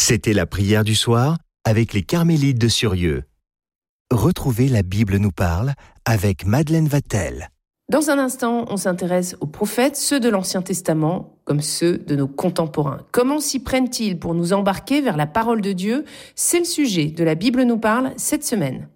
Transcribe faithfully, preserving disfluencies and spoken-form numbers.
C'était la prière du soir avec les Carmélites de Surieux. Retrouvez La Bible nous parle avec Madeleine Vatel. Dans un instant, on s'intéresse aux prophètes, ceux de l'Ancien Testament comme ceux de nos contemporains. Comment s'y prennent-ils pour nous embarquer vers la parole de Dieu ? C'est le sujet de La Bible nous parle cette semaine.